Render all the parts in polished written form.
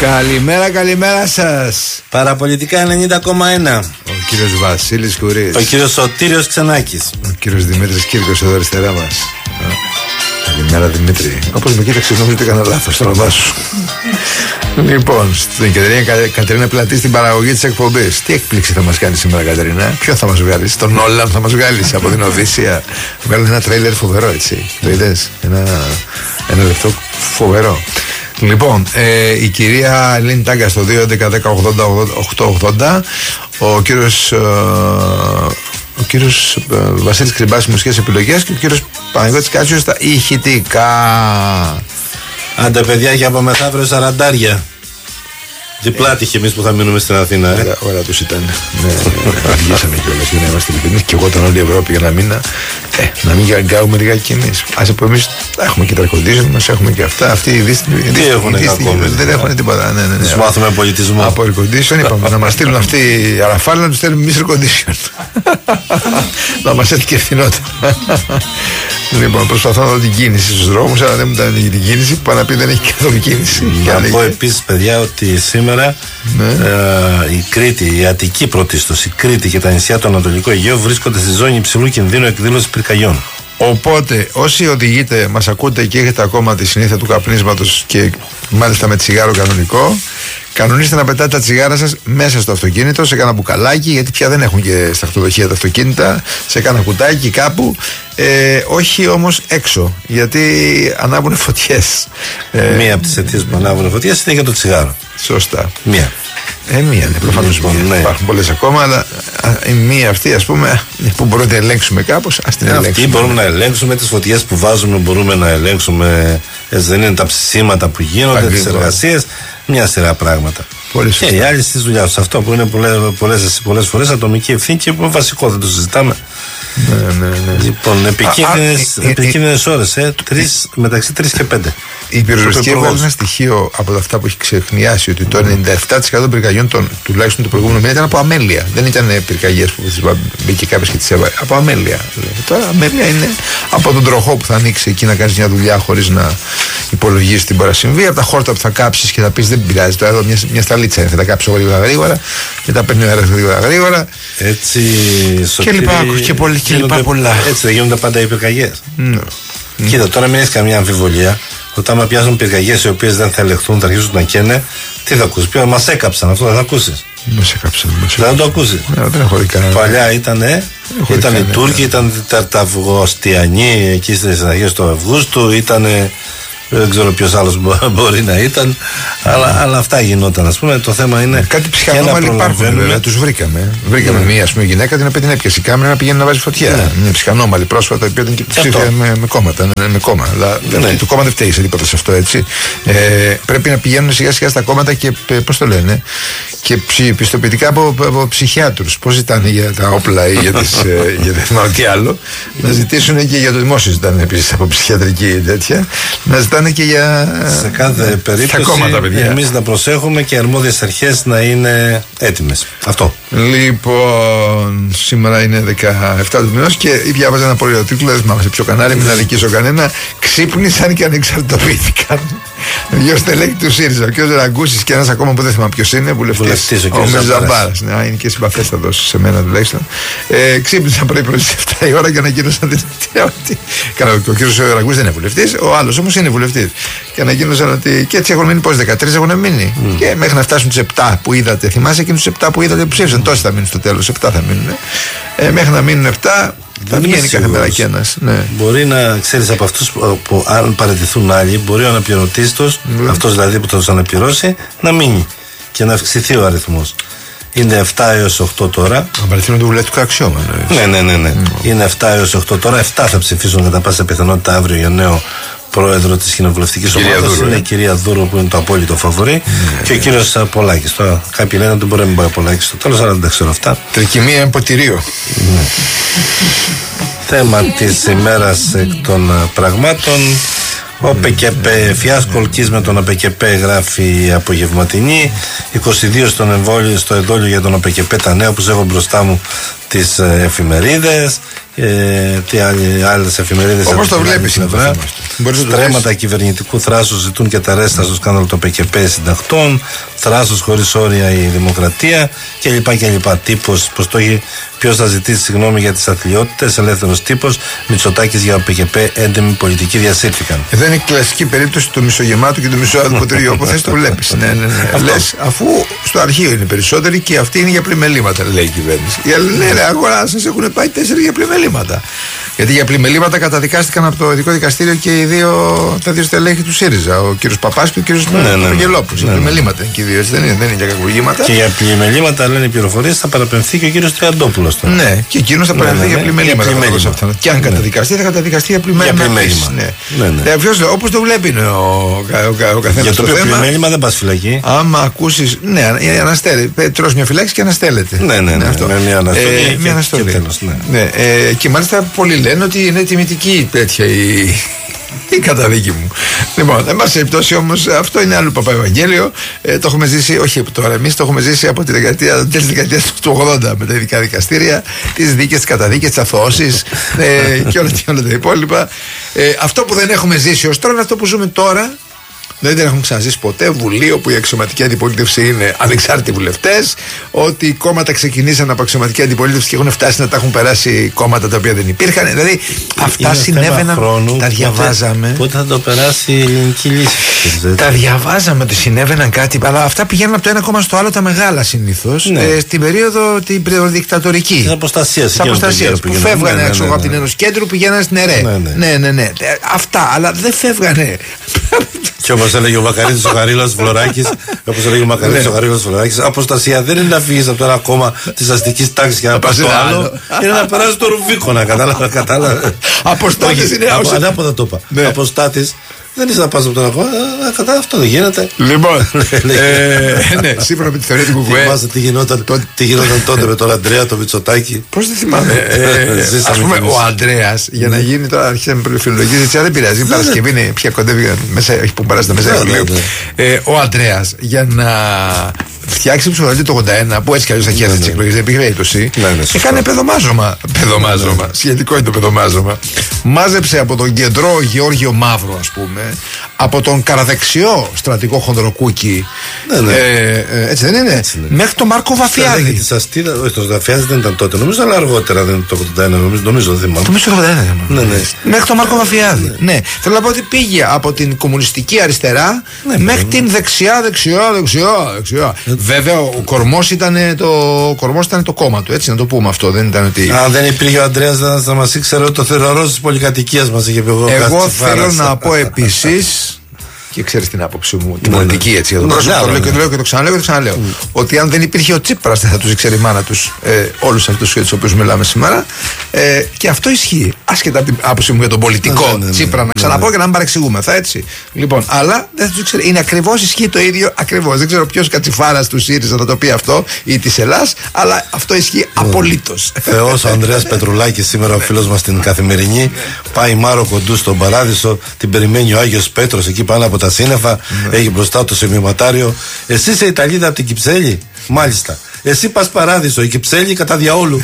Καλημέρα σας. Παραπολιτικά 90,1. Ο κύριος Βασίλης Κουρής. Ο κύριος Σωτήριος Ξενάκης. Ο κύριος Δημήτρης Κύρκος εδώ αριστερά μας. Καλημέρα Δημήτρη. Όπως με κοίταξε νόμιζα ότι έκανα λάθος το όνομά σου. Λοιπόν, στην Κατερίνα Πλατή στην παραγωγή της εκπομπής. Τι έκπληξη θα μας κάνει σήμερα Κατερίνα? Ποιο θα μας βγάλεις? Τον Όλαν θα μας βγάλεις από την Οδύσσια? Βγάλει ένα τρέιλερ φοβερό, έτσι. Το είδες? Ένα λεπτό φοβερό. Λοιπόν, η κυρία Ελένη Τάγκα στο 2.11.10.80.880. Ο κύριος Βασίλης Κρυμπάς μουσικές επιλογές και ο κύριος Παναγιώτης Κάτσιος στα ηχητικά. Άντε παιδιά, και από μεθαύριο σαραντάρια. Διπλά τύχη εμείς που θα μείνουμε στην Αθήνα. Ωραία τους ήταν. Αργήσαμε κιόλας για να είμαστε ειλικρινείς. Και εγώ ήταν όλη η Ευρώπη για ένα μήνα. Να μην γαγκάουμε λιγάκι κι εμείς. Ας πούμε εμείς έχουμε και τα air condition μας, έχουμε και αυτά. Αυτοί οι τι έχουν ακόμη? Δεν έχουν τίποτα. Τους μάθουμε πολιτισμό. Από air condition είπαμε να μας στείλουν αυτοί οι αραφάλοι να τους στέλνουμε εμείς air condition. Να μας έρθει και φθηνότερα. Λοιπόν, προσπαθώ να δω την κίνηση στους δρόμους, αλλά δεν μου ήταν την κίνηση που πάνε να πει δεν έχει καθόλου κίνηση. Να πω επίσης, παιδιά, ότι σήμερα η Κρήτη, η Αττική πρωτίστως, η Κρήτη και τα νησιά του Ανατολικού Αιγαίου βρίσκονται στη ζώνη υψηλού κινδύνου εκδήλωσης πυρκαγιών. Οπότε, όσοι οδηγείτε, μας ακούτε και έχετε ακόμα τη συνήθεια του καπνίσματος και μάλιστα με τσιγάρο κανονικό, κανονίστε να πετάτε τα τσιγάρα σας μέσα στο αυτοκίνητο, σε κάνα μπουκαλάκι, γιατί πια δεν έχουν και στα αυτοδοχεία τα αυτοκίνητα, σε κάνα κουτάκι κάπου. Όχι όμως έξω, γιατί ανάβουν φωτιές. Μία από τις αιτίες που ανάβουν φωτιές είναι για το τσιγάρο. Σωστά. Μία. Μία, ναι, προφανώς μία. Ναι. Υπάρχουν πολλές ακόμα, αλλά η μία αυτή, ας πούμε, που μπορούμε να ελέγξουμε κάπως, ας την ελέγξουμε. Αυτή μπορούμε να ελέγξουμε, τις φωτιές που βάζουμε μπορούμε να ελέγξουμε. Δεν είναι τα ψησίματα που γίνονται, τις εργασίες, μια σειρά πράγματα. Και οι άλλοι στις δουλειάς τους. Αυτό που είναι πολλές φορές ατομική ευθύνη και που βασικό, δεν το συζητάμε. Ναι. Λοιπόν, επικίνδυνες ώρες, μεταξύ 3 και 5. Η πυροσβεστική έβγαλε ένα στοιχείο από αυτά που έχει ξεχνιάσει ότι το 97% των πυρκαγιών τουλάχιστον του προηγούμενου μήνα ήταν από αμέλεια. Δεν ήταν πυρκαγιές που μπήκε κάποιος και τις έβαλε. Από αμέλεια. Τώρα αμέλεια είναι από τον τροχό που θα ανοίξει εκεί να κάνεις μια δουλειά χωρίς να υπολογίσεις τι μπορεί να συμβεί. Από τα χόρτα που θα κάψεις και θα πεις δεν πειράζει. Τώρα εδώ μια σταλίτσα είναι. Θα τα κάψω γρήγορα και τα παίρνει ο αέρας γρήγορα. Έτσι. Και λοιπά πολλά. Έτσι δεν γίνονται πάντα οι πυρκαγιές. Κοίτα, τώρα μην έχεις καμία αμφιβολία. Όταν πιάσουν πυρκαγιές οι οποίες δεν θα ελεγχθούν, θα αρχίσουν να καίνε, τι θα ακούσεις? Μας έκαψαν, αυτό δεν θα ακούσεις. Μας έκαψαν. Δεν θα το ακούσεις. Δεν έχω δει κανένα. Παλιά ήταν οι Τούρκοι, ήταν τα Αυγοστιανοί εκεί στις αρχές του Αυγούστου, ήταν. Δεν ξέρω ποιος άλλος μπορεί να ήταν, αλλά αυτά γινόταν. Ας πούμε, το θέμα είναι. Κάτι ψυχανόμαλοι υπάρχουν, βέβαια. Τους βρήκαμε. Βρήκαμε μία, ας πούμε, γυναίκα την οποία την έπιασε η κάμερα να πηγαίνει να βάζει φωτιά. Είναι ψυχανόμαλη πρόσφατα, η οποία ήταν και ψήφια με κόμματα. Με κόμμα. Αλλά το κόμμα δεν φταίει σε τίποτα σε αυτό, έτσι. Πρέπει να πηγαίνουν σιγά-σιγά στα κόμματα και πώς το λένε. Και πιστοποιητικά από ψυχιάτρους. Πώς ζητάνε για τα όπλα ή για τι άλλο. Να ζητήσουν και για το δημόσιο, ζητάνε επίσης από ψυχιατρική τέτοια. Να ζητάνε και για. Σε κάθε περίπτωση εμείς να προσέχουμε και οι αρμόδιες αρχές να είναι έτοιμες. Αυτό. Λοιπόν, σήμερα είναι 17 του μηνός και διάβαζα ένα πολύ ωραίο τίτλο. Δεν θυμάμαι σε ποιο κανάλι, μην αδικήσω κανένα. Ξύπνησαν και ανεξαρτητοποιήθηκαν. Δύο στελέχη του ΣΥΡΙΖΑ. Ο κ. Ραγκούσης και ένας ακόμα που δεν θυμάμαι ποιος είναι, βουλευτής. Ο κ. Ζαμπάρας. Είναι και συμπαθέστατος σε μένα τουλάχιστον. Ξύπνησαν πρωί στις 7 η ώρα και ανακοίνωσαν την αιτία ότι. Ο κ. Ραγκούσης δεν είναι βουλευτής, ο άλλος όμως είναι βουλευτής. Και ανακοίνωσαν ότι. Και έτσι έχουν μείνει πώς, 13 έχουν μείνει. Και μέχρι να φτάσουν τους 7 που είδατε, θυμάσαι εκείνους τους 7 που είδατε που ψήφισαν. Τόσοι θα μείνουν στο τέλος, 7 θα μείνουν. Μέχρι να μείνουν 7. Θα βγαίνει κάθε μέρα κι ένας. Ναι. Μπορεί να ξέρεις από αυτούς που αν παραιτηθούν άλλοι, μπορεί ο αναπληρωτής τους, αυτός δηλαδή που θα τους αναπληρώσει, να μείνει και να αυξηθεί ο αριθμός. Είναι 7 έως 8 τώρα. Να παραιτηθούν το βουλευτικό αξιώμα. Ναι. Είναι 7 έως 8 τώρα. 7 θα ψηφίσουν κατά πάσα πιθανότητα αύριο για νέο πρόεδρο της κοινοβουλευτικής ομάδας. Είναι η κυρία Δούρου που είναι το απόλυτο φαβορί και ο κύριος Πολάκης. Τώρα κάποιοι λένε ότι μπορεί να μην πάει Πολάκης στο τέλος, αλλά δεν τα ξέρω αυτά. Τρικυμία εμποτηρίο. Θέμα της ημέρας εκ των πραγμάτων. Ο ΠΚΠ, φιάσκο Ολκής με τον ΟΠΚΠ, γράφει Απογευματινή. 22 στο εδόλιο για τον ΟΠΚΠ, τα νέα, όπως έχω μπροστά μου τις εφημερίδες, τι άλλες εφημερίδες. Όπως το βλέπεις, στρέμματα κυβερνητικού θράσους ζητούν και τα ρέστα στο σκάνδαλο των ΠΚΠ συντακτών, θράσος χωρίς όρια η δημοκρατία κλπ. Τύπος, πως το έχει, ποιος θα ζητήσει συγγνώμη για τις αθλιότητες, ελεύθερος τύπος, Μητσοτάκης για ΠΚΠ, έντιμη πολιτική διασύρθηκαν. Εδώ είναι η κλασική περίπτωση του μισογεμάτου και του μισοάδου ποτηριού, όπως θες το βλέπεις. Ναι. Λες, αφού στο αρχείο είναι περισσότεροι και αυτοί είναι για πλημελήματα, λέει η κυβέρνηση. Οι άλλοι λένε, αγορά σας έχουν πάει 4 για πλημελήματα. Γιατί για πλημελήματα καταδικάστηκαν από το Ειδικό Δικαστήριο και τα δύο στελέχη του ΣΥΡΙΖΑ, ο κύριος Παπάς και ο κύριος Βαγγελόπουλος. Για πλημελήματα είναι και οι δύο, έτσι δεν είναι για κακουργήματα. Και για πλημελήματα, λένε οι πληροφορίες, θα παραπεμφθεί και ο κύριος Τριαντόπουλος. Ναι, και εκείνος θα παραπεμφθεί για πλημελήματα. Και αν καταδικαστεί, θα καταδικαστεί για πλημέλημα. Όπως το βλέπει ο καθένας. Για το οποίο πλημέλημα δεν πας φυλακή. Άμα ακούσεις. Ναι, τρως μια φυλάξη και αναστέλλεται. Ναι, μια αναστολή. Και μάλιστα πολλοί λένε ότι είναι τιμητική τέτοια η καταδίκη μου. Λοιπόν, εν πάση περιπτώσει όμως, αυτό είναι άλλο Παπαευαγγέλιο. Το έχουμε ζήσει, όχι τώρα εμείς, το έχουμε ζήσει από τη δεκαετία του 80 με τα ειδικά δικαστήρια, τις δίκες, τις καταδίκες, τις αθωώσεις και όλα τα υπόλοιπα. Αυτό που δεν έχουμε ζήσει ως τώρα είναι αυτό που ζούμε τώρα. Δεν έχουμε ξαναζήσει ποτέ Βουλή όπου η αξιωματική αντιπολίτευση είναι ανεξάρτητοι βουλευτές, ότι οι κόμματα ξεκινήσαν από αξιωματική αντιπολίτευση και έχουν φτάσει να τα έχουν περάσει κόμματα τα οποία δεν υπήρχαν. Δηλαδή αυτά συνέβαιναν. Τα διαβάζαμε. Πότε θα το περάσει η ελληνική λύση. Τα διαβάζαμε ότι συνέβαιναν κάτι, αλλά αυτά πηγαίνουν από το ένα κόμμα στο άλλο τα μεγάλα συνήθως. Στην περίοδο την προδικτατορική. Τη αποστασία. Που φεύγανε από την Ένωση Κέντρου, πηγαίνανε στην ΕΡΕ. Ναι. Αυτά, αλλά δεν φεύγανε. Και όπως έλεγε ο Μακαρίτης ο Γαρίλας Φλωράκης, αποστασία δεν είναι να φύγεις από το ένα κόμμα της αστικής τάξης και να πας στο άλλο, είναι να περάσεις το Ρουβίκονα. Κατάλαβα. Αποστάτης είναι ανάποδα το είπα. Αποστάτης δεν είσαι να πας από το ένα κόμμα. Αυτό δεν γίνεται. Λοιπόν, ναι, σύμφωνα με τη θεωρία του Κουκουέ. Θυμάσαι τι γινόταν τότε με τον Αντρέα, τον Μητσοτάκη. Πώς δεν θυμάμαι. Ας πούμε, ο Αντρέας, για να γίνει τώρα, αρχίσαμε με φιλολογίες, έτσι, δεν πειράζει. Η Παρασκευή είναι πια κοντεύει, έχει που περάσει τα μέσα Ιουλίου. Ο Αντρέας, για να φτιάξει ψηφοδέλτιο το 81, που έτσι κι αλλιώς θα χαίρεται τις εκλογές, δεν υπήρχε περίπτωση. Έκανε παιδομάζωμα. Σχετικό είναι το παιδομάζωμα. Μάζεψε από τον κεντρό Γεώργιο Μαύρο, ας πούμε, από τον καραδεξιό στρατηγό Χονδροκούκη. Έτσι δεν είναι? Μέχρι τον Μάρκο Βαφιάδη. Το Βαφιάδη δεν ήταν τότε, νομίζω, αλλά αργότερα, δεν το 81, νομίζω, δεν θυμάμαι. Νομίζω το 81. Μέχρι τον Μάρκο Βαφιάδη. Ναι. Θέλω να πω ότι πήγε από την κομμουνιστική αριστερά μέχρι την δεξιά. Βέβαια, ο κορμός ήταν το κόμμα του, έτσι να το πούμε αυτό. Δεν ήταν ότι. Αν δεν υπήρχε ο Αντρέας, δεν θα μας ήξερε ότι το θηρορός της πολυκατοικίας μας είχε πει. Εγώ θέλω να πω επίσης, και ξέρεις την άποψη μου, την πολιτική έτσι εδώ. Το λέω και το ξαναλέω. Ότι αν δεν υπήρχε ο Τσίπρας, δεν θα τους ήξερε η μάνα τους όλους αυτούς για τους οποίους μιλάμε σήμερα. Και αυτό ισχύει. Άσχετα από την άποψη μου για τον πολιτικό Τσίπρα, να ξαναπώ και να μην παρεξηγούμεθα, έτσι. Λοιπόν, αλλά δεν θα τους ήξερε. Είναι ακριβώς, ισχύει το ίδιο ακριβώς. Δεν ξέρω ποιος κατσιφάρας του ΣΥΡΙΖΑ θα το πει αυτό ή της Ελλάς, αλλά αυτό ισχύει απολύτως. Θεός ο Ανδρέας Πετρουλάκης, σήμερα ο φίλος μας στην Καθημερινή, πάει Μάρο Κοντού στον Παράδεισο, την περιμένει ο Άγιος Πέτρος εκεί πάνω από τα σύννεφα, έχει μπροστά το σημειωματάριο. Εσύ είσαι Ιταλίδα από την Κυψέλη? Μάλιστα. Εσύ πας Παράδεισο, η Κυψέλη κατά διαόλου.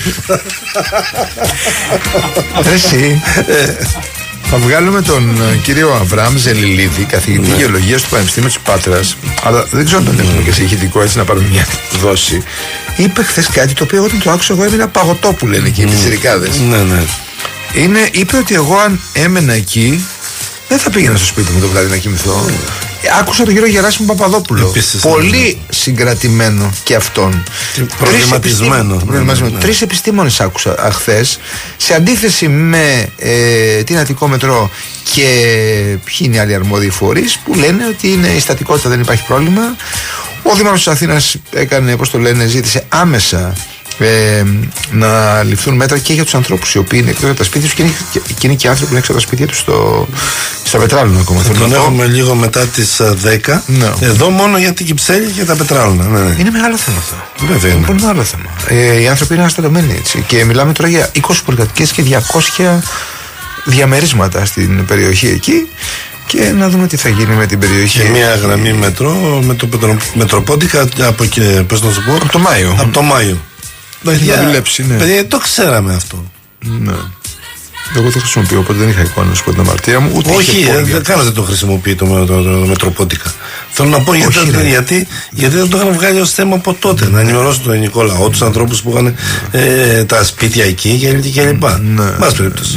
Εσύ. Θα βγάλουμε τον κύριο Αβραάμ Ζελιλίδη, καθηγητή γεωλογίας του Πανεπιστήμιου της Πάτρας, αλλά δεν ξέρω αν τον έχουμε και σε ηχητικό, έτσι να πάρουμε μια δόση. Είπε χθες κάτι το οποίο όταν το άκουσα εγώ έμεινα παγωτό, που λένε εκεί οι πιτσιρικάδες. Είπε ότι εγώ αν έμενα εκεί δεν θα πήγαινα στο σπίτι μου το βράδυ να κοιμηθώ. Άκουσα τον κύριο Γεράσιμο Παπαδόπουλο. Επίσης, πολύ συγκρατημένο και αυτόν. Προβληματισμένο. Τρεις επιστήμονες άκουσα χθες, σε αντίθεση με την Αττικό Μετρό και ποιοι είναι οι άλλοι αρμόδιοι φορείς, που λένε ότι είναι η στατικότητα, δεν υπάρχει πρόβλημα. Ο Δήμαρχος της Αθήνας έκανε, πώς το λένε, ζήτησε άμεσα να ληφθούν μέτρα και για τους ανθρώπους οι οποίοι είναι εκτός από τα σπίτια τους και είναι και άνθρωποι που είναι έξω από τα σπίτια τους στα Πετράλωνα ακόμα. Τον έχουμε λίγο μετά τις 10. Εδώ μόνο για την Κυψέλη και τα Πετράλωνα. Είναι μεγάλο θέμα αυτό. Βέβαια είναι πολύ μεγάλο θέμα. Οι άνθρωποι είναι αναστατωμένοι έτσι. Και μιλάμε τώρα για 20 πολυκατοικίες και 200 διαμερίσματα στην περιοχή εκεί. Και να δούμε τι θα γίνει με την περιοχή. Και μια γραμμή μετρό με το Μετροπόντικα από, πώς να σου πω, από το Μάιο. Από το Μάιο. να δουλέψει, ναι. Παιδιά, το ξέραμε αυτό. Ναι. Εγώ δεν χρησιμοποιώ, οπότε δεν είχα εικόνα να σου πω την αμαρτία μου. Ούτε όχι, δεν το χρησιμοποιεί το Μετροπότικα. Θέλω να πω γιατί δεν το είχαν βγάλει ως θέμα από τότε. Να ενημερώσουν τον ελληνικό λαό, τους ανθρώπους που είχαν τα σπίτια εκεί κλπ. Μας περίπτωση.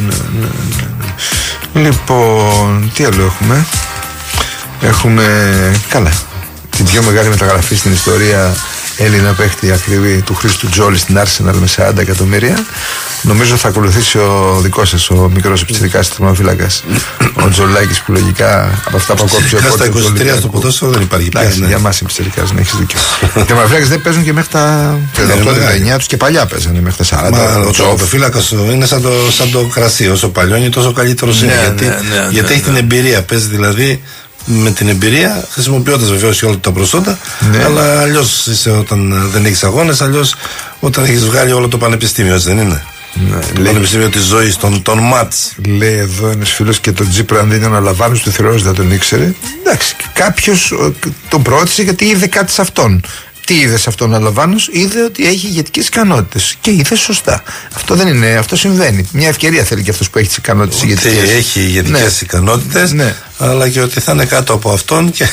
Λοιπόν, τι άλλο έχουμε? Έχουμε, καλά, την πιο μεγάλη μεταγραφή στην ιστορία Έλληνα παίχτη ακριβή του Χρήστου Τζόλη στην Arsenal με 40 εκατομμύρια. Νομίζω θα ακολουθήσει ο δικός σας, ο μικρός επιθετικάς θερμοφύλακας, ο Τζολάκης, που λογικά από αυτά που ακόμψε ο Πόρτο. Στα 23 στο ποδόσφαιρο δεν υπάρχει πια. Για μας είναι επιθετικάς, να έχεις δίκιο. Οι θερμοφύλακες δεν παίζουν και μέχρι τα 38-39 τους, και παλιά παίζανε μέχρι τα 40. Ο τερματοφύλακας είναι σαν το κρασί. Όσο παλιώνει, τόσο καλύτερος είναι. Γιατί έχει την εμπειρία. Παίζει δηλαδή με την εμπειρία, χρησιμοποιώντας βεβαίως όλα τα προσόντα, αλλά αλλιώς είσαι όταν δεν έχεις αγώνες, αλλιώς όταν έχεις βγάλει όλο το πανεπιστήμιο, έτσι δεν είναι? Το πανεπιστήμιο της ζωής, των μάτς. Λέει εδώ ένας φίλος, και τον Τζίπρα, αν δεν ήταν ο Λαβάνος του Θηρός, δεν τον ήξερε. Εντάξει, κάποιος τον πρότισε γιατί είδε κάτι σε αυτόν. Τι είδε σε αυτόν ο Λαβάνος? Είδε ότι έχει ηγετικές ικανότητες και είδε σωστά. Αυτό δεν είναι, αυτό συμβαίνει. Μια ευκαιρία θέλει και αυτός που έχει τις ικανότητες ηγετικές. Έχει ηγετικές ικανότητες, αλλά και ότι θα είναι κάτω από αυτόν και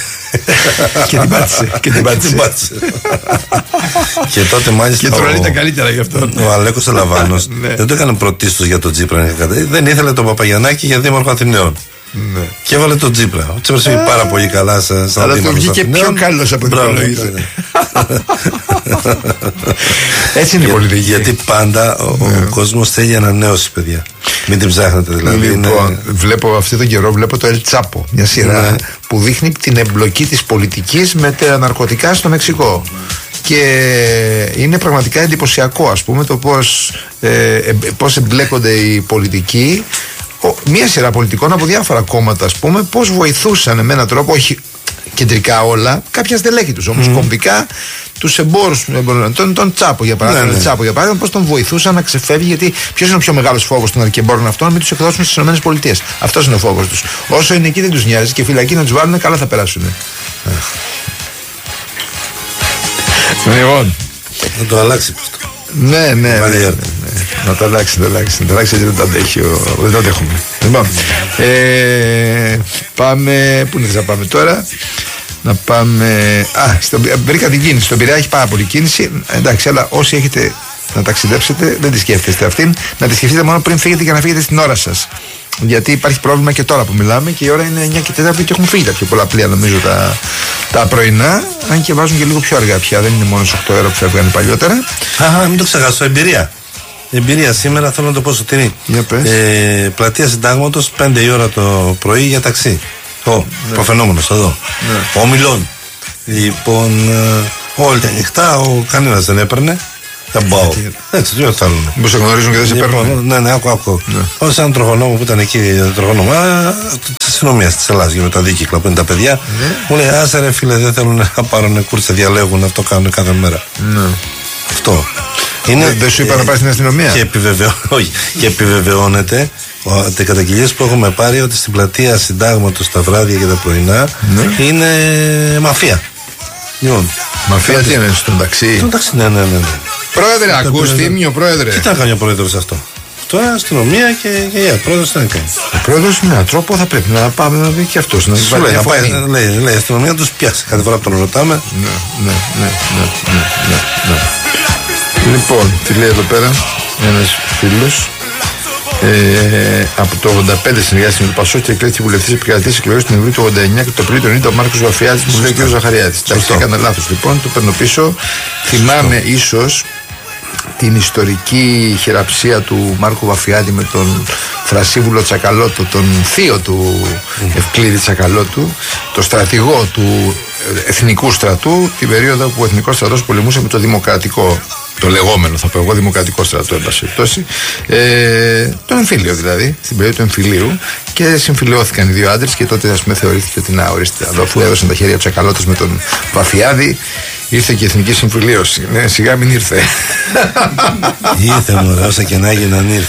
την πάτησε. Και τότε μάλιστα. Και τώρα ήταν καλύτερα γι' αυτό. Ο Αλέκος Λαβάνος δεν το έκανε πρωτίστως για τον Τσίπρα. Δεν ήθελε τον Παπαγιαννάκη για δήμαρχο Αθηναίων. Ναι. Και έβαλε τον Τσίπρα. Ο Τσίπρας είναι πάρα πολύ καλά σαν δήμαρχος. Αλλά το βγήκε πιο καλός από την υπολογίση. Έτσι είναι η πολιτική. Γιατί πάντα ο κόσμος θέλει ανανέωση, παιδιά. Μην την ψάχνετε δηλαδή. Λοιπόν, βλέπω αυτή τον καιρό, βλέπω το El Chapo, μια σειρά που δείχνει την εμπλοκή της πολιτικής με τα ναρκωτικά στο Μεξικό. Και είναι πραγματικά εντυπωσιακό, ας πούμε, το πώς εμπλέκονται οι πολιτικοί, μια σειρά πολιτικών από διάφορα κόμματα, ας πούμε, πώς βοηθούσαν με έναν τρόπο, όχι κεντρικά όλα, κάποια στελέχη τους, όμως κομβικά, τους εμπόρους, τον Τσάπο για παράδειγμα, πώς τον βοηθούσαν να ξεφεύγει, γιατί ποιος είναι ο πιο μεγάλος φόβος των αρκεμπόρων αυτών? Να μην τους εκδώσουν στις ΗΠΑ. Αυτός είναι ο φόβος τους. Όσο είναι εκεί δεν τους νοιάζει, και φυλακή να τους βάλουν, καλά θα περάσουν. Λοιπόν, να το αλλάξει αυτό. Ναι. Να το αλλάξει, γιατί δεν το αντέχει, δεν το αντέχουμε. Λοιπόν, πάμε, πού είναι να πάμε τώρα? Να πάμε, βρήκα την κίνηση. Στον Πειραιά έχει πάρα πολύ κίνηση. Εντάξει, αλλά όσοι έχετε να ταξιδέψετε, δεν τη σκέφτεστε αυτήν. Να τη σκεφτείτε μόνο πριν φύγετε, για να φύγετε στην ώρα σας. Γιατί υπάρχει πρόβλημα και τώρα που μιλάμε, και η ώρα είναι 9 και 4 και έχουν φύγει τα πιο πολλά πλοία, νομίζω, τα πρωινά. Αν και βάζουν και λίγο πιο αργά πια. Δεν είναι μόνο στις 8 ώρα που φεύγανε παλιότερα. Μην το ξεχάσω, εμπειρία σήμερα, θέλω να το πω, Σωτήρη. Πλατεία Συντάγματος, 5 η ώρα το πρωί για ταξί. Προφαινόμενος εδώ. Ο Μιλών. Λοιπόν, όλα τα ανοιχτά, κανένας δεν έπαιρνε. Δεν πάω. Έτσι, δεν θέλουν. Μήπως σε γνωρίζουν και δεν σε παίρνουν? Ναι, άκου. Ως έναν τροχονόμο που ήταν εκεί, τροχονόμο της αστυνομίας της Ελλάδας, με τα δίκυκλα που είναι τα παιδιά, μου λέει, άσε ρε φίλε, δεν θέλουν να πάρουν κούρσα, διαλέγουν, αυτό κάνουν κάθε μέρα. Αυτό. Δεν σου είπα να πάει στην αστυνομία? Και επιβεβαιώνεται οι καταγγελίες που έχουμε πάρει ότι στην πλατεία Συντάγματος τα βράδια και τα πρωινά είναι μαφία. Μαφία τι είναι, στον ταξί? Στον ταξί, ναι. Πρόεδρε, ακούς Θήμιο, πρόεδρε? Τι θα κάνει ο πρόεδρος αυτό? Τώρα αστυνομία και πρόεδρος τι να κάνει? Ο πρόεδρος με έναν τρόπο θα πρέπει να πάμε να δει και αυτός. Να λέει, η αστυνομία τους πιάσει κάθε φορά που τον ρωτάμε. Ναι. Λοιπόν, τι λέει εδώ πέρα ένας φίλος? Από το 85 συνεργάστηκε με το Πασόκ και εκλέχθηκε βουλευτής επικρατής εκλογές του Νοεμβρίου του 89, και το Απρίλιο του 90 ο Μάρκος Βαφιάδης, μου λέει ο κ. Ζαχαριάτης. Εντάξει, έκανα λάθος λοιπόν, το παίρνω πίσω. Θυμάμαι ίσως την ιστορική χειραψία του Μάρκου Βαφιάδη με τον Θρασίβουλο Τσακαλώτο, τον θείο του Ευκλήδη Τσακαλώτου, το στρατηγό του Εθνικού Στρατού, την περίοδο που ο Εθνικός Στρατός πολεμούσε με το Δημοκρατικό, το λεγόμενο θα πω εγώ Δημοκρατικό Στρατό, εν πάση περιπτώσει, τον εμφύλιο δηλαδή, στην περίοδο του εμφυλίου, και συμφιλιώθηκαν οι δύο άντρες, και τότε, ας πούμε, θεωρήθηκε ότι να ορίστε, αφού έδωσαν τα χέρια του Τσακαλώτος με τον Βαφιάδη, ήρθε και η Εθνική Συμφιλίωση. Ναι, σιγά μην ήρθε. Ήρθε, μωρέ, όσα και να έγιναν ήρθε.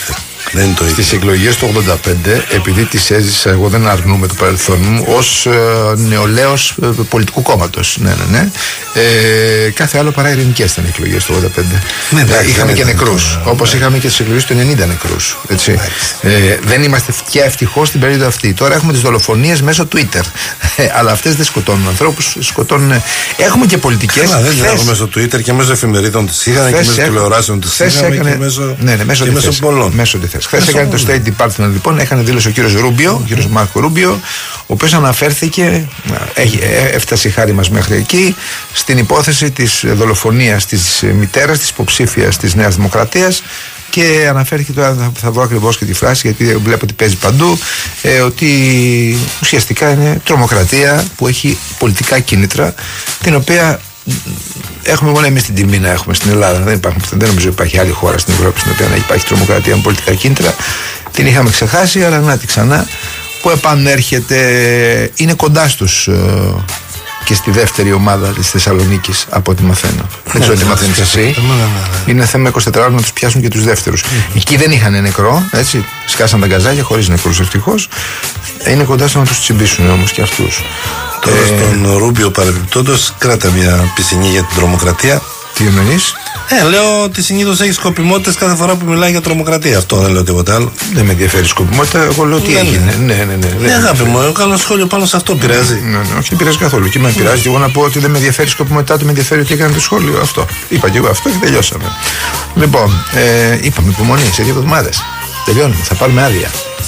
Δεν είναι το ίδιο. Στις εκλογές του 85, επειδή τις έζησα, εγώ δεν αρνούμαι το παρελθόν μου, ως νεολαίος πολιτικού κόμματος. Ναι. Κάθε άλλο παρά ειρηνικές ήταν οι εκλογές του 85. Είχαμε και νεκρούς. Όπως είχαμε και στις εκλογές του 90 νεκρούς. Έτσι. Δεν είμαστε πια ευτυχώς στην περίοδο αυτή. Τώρα έχουμε τις δολοφονίες μέσω Twitter. Αλλά αυτές δεν σκοτώνουν ανθρώπους, σκοτώνουν. Έχουμε και πολιτικές. Δεν έχουμε μέσω Twitter και μέσω εφημερίδων της είχαν και μέσω τηλεοράσεων της είχαμε και μέσω πολλών. Χθες έκανε το State Department, λοιπόν, έκανε δήλωση ο κύριος Ρούμπιο, ο κύριος Μάρκο Ρούμπιο, ο οποίος αναφέρθηκε, έφτασε η χάρη μας μέχρι εκεί, στην υπόθεση της δολοφονίας της μητέρας, της υποψήφιας της Νέας Δημοκρατίας. Και αναφέρθηκε, τώρα θα βρω ακριβώς και τη φράση, γιατί βλέπω ότι παίζει παντού, ότι ουσιαστικά είναι τρομοκρατία που έχει πολιτικά κίνητρα, την οποία έχουμε μόνο εμείς την τιμή να έχουμε στην Ελλάδα. Δεν νομίζω υπάρχει άλλη χώρα στην Ευρώπη στην οποία να υπάρχει τρομοκρατία με πολιτικά κίνητρα. Την είχαμε ξεχάσει, αλλά να τη ξανά, που επανέρχεται, είναι κοντά στους και στη δεύτερη ομάδα της Θεσσαλονίκης, από ό,τι μαθαίνω. Δεν ξέρω τι μαθαίνεις εσύ. Είναι θέμα 24 ώρων να τους πιάσουν και τους δεύτερους. Εκεί δεν είχαν νεκρό, έτσι. Σκάσαν τα γκαζάκια χωρίς νεκρούς, ευτυχώς. Είναι κοντά στο να τους τσιμπήσουν όμως και αυτούς. Τώρα στον Ρούμπιο παρεμπιπτόντως, κράτα μια πισινή για την τρομοκρατία. Τι εννοείς? Λέω ότι συνήθως έχει σκοπιμότητες κάθε φορά που μιλάει για τρομοκρατία. Αυτό δεν λέω τίποτα άλλο. Δεν με ενδιαφέρει η σκοπιμότητα, εγώ λέω τι έγινε. Ναι, αγάπη μου, εγώ κάνω σχόλιο πάνω σε αυτό. Πειράζει? Ναι, όχι, δεν πειράζει καθόλου. Και με πειράζει και εγώ να πω ότι δεν με ενδιαφέρει η σκοπιμότητά του, με ενδιαφέρει ότι έκανε το σχόλιο. Αυτό. Είπα και εγώ αυτό και τελειώσαμε. Λοιπόν, είπαμε υπομονή σε 2 εβδομάδες. Τελειώνουμε, θα πάρουμε άδεια.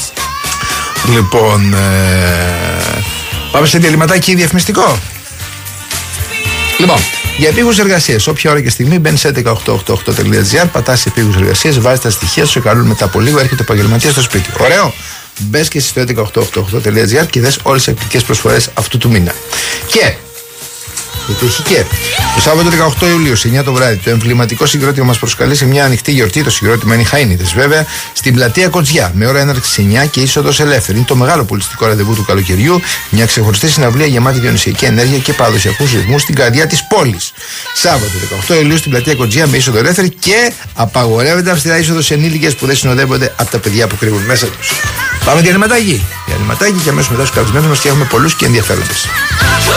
Λοιπόν, πάμε σε διαλυματάκι διαφημιστικό. Λοιπόν, για επίγους εργασίες, όποια ώρα και στιγμή μπαίνει σε 18888.gr, πατάς σε επίγους εργασίες, βάζεις τα στοιχεία σου, σε καλούν μετά από λίγο, έρχεται ο επαγγελματίας στο σπίτι. Ωραίο! Μπες και στο 18888.gr και δες όλες τις εκπληκτικές προσφορές αυτού του μήνα. Και γιατί έχει και το Σάββατο 18 Ιουλίου, σε 9 το βράδυ, το εμβληματικό συγκρότημα μας προσκαλεί σε μια ανοιχτή γιορτή. Το συγκρότημα είναι οι Χαΐνιδες, βέβαια, στην πλατεία Κοτζιά, με ώρα έναρξη 9 και είσοδος ελεύθερη. Είναι το μεγάλο πολιτιστικό ραντεβού του καλοκαιριού, μια ξεχωριστή συναυλία γεμάτη διονυσιακή ενέργεια και παραδοσιακούς ρυθμούς στην καρδιά της πόλης. Σάββατο 18 Ιουλίου στην πλατεία Κοτζιά με είσοδο ελεύθερη και απαγορεύεται αυστηρά είσοδος σε ενήλικες που δεν συνοδεύονται από τα παιδιά που κρύβουν μέσα τους. Πάμε διαλυματάκι και αμέσως μετά στους καλεσμένους μας και έχουμε πολλούς και ενδιαφέροντες.